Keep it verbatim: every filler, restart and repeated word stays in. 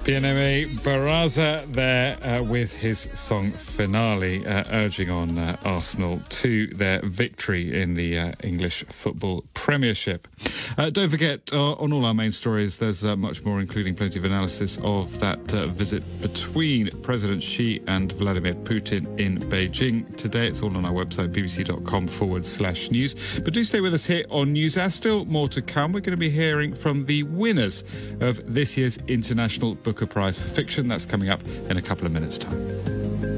Bien-Aimé Barraza there uh, with his song Finale, uh, urging on uh, Arsenal to their victory in the uh, English Football Premiership. Uh, don't forget, uh, on all our main stories, there's uh, much more, including plenty of analysis of that uh, visit between President Xi and Vladimir Putin in Beijing today. It's all on our website, bbc.com forward slash news. But do stay with us here on NewsHour. Still more to come. We're going to be hearing from the winners of this year's International Booker Prize for Fiction. That's coming up in a couple of minutes' time.